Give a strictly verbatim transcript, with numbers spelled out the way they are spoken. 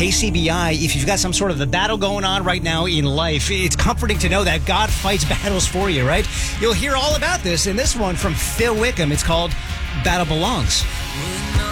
K C B I. If you've got some sort of a battle going on right now in life, it's comforting to know that God fights battles for you, right? You'll hear all about this in this one from Phil Wickham. It's called Battle Belongs.